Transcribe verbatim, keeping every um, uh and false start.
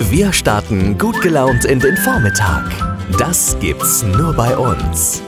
Wir starten gut gelaunt in den Vormittag. Das gibt's nur bei uns.